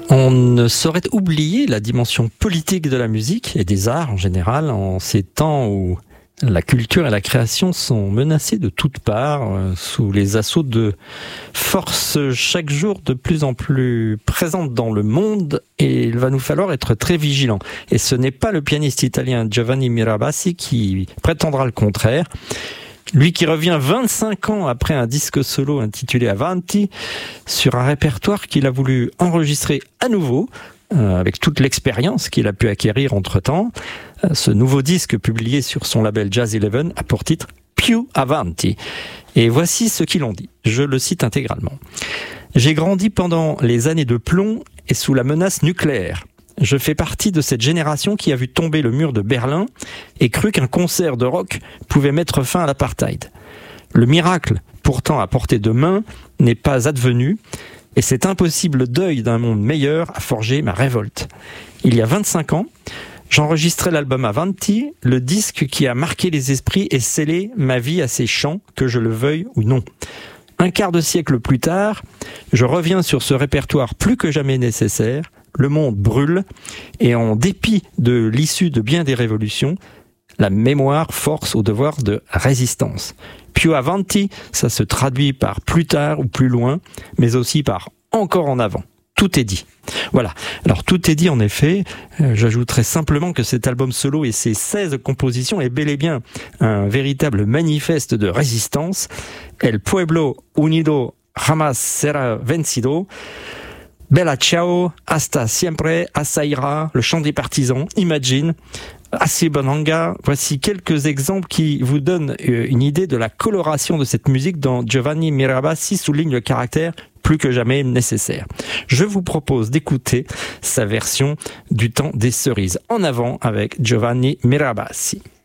On ne saurait oublier la dimension politique de la musique et des arts en général en ces temps où la culture et la création sont menacées de toutes parts sous les assauts de forces chaque jour de plus en plus présentes dans le monde, et il va nous falloir être très vigilants. Et ce n'est pas le pianiste italien Giovanni Mirabassi qui prétendra le contraire. Lui qui revient 25 ans après un disque solo intitulé Avanti sur un répertoire qu'il a voulu enregistrer à nouveau avec toute l'expérience qu'il a pu acquérir entre-temps. Ce nouveau disque publié sur son label Jazz Eleven a pour titre Più Avanti. Et voici ce qu'ils ont dit. Je le cite intégralement. « J'ai grandi pendant les années de plomb et sous la menace nucléaire. Je fais partie de cette génération qui a vu tomber le mur de Berlin et cru qu'un concert de rock pouvait mettre fin à l'apartheid. Le miracle, pourtant à portée de main, n'est pas advenu, et cet impossible deuil d'un monde meilleur a forgé ma révolte. Il y a 25 ans, j'enregistrais l'album Avanti, le disque qui a marqué les esprits et scellé ma vie à ses chants, que je le veuille ou non. Un quart de siècle plus tard, je reviens sur ce répertoire plus que jamais nécessaire. Le monde brûle, et en dépit de l'issue de bien des révolutions, la mémoire force au devoir de résistance. Più avanti, ça se traduit par plus tard ou plus loin, mais aussi par encore en avant. Tout est dit. Voilà. Alors tout est dit en effet. J'ajouterai simplement que cet album solo et ses 16 compositions est bel et bien un véritable manifeste de résistance. El pueblo unido jamás será vencido. Bella ciao, hasta siempre, Asaira, le chant des partisans, Imagine, Asibonanga. Voici quelques exemples qui vous donnent une idée de la coloration de cette musique dont Giovanni Mirabassi souligne le caractère plus que jamais nécessaire. Je vous propose d'écouter sa version du temps des cerises. En avant avec Giovanni Mirabassi.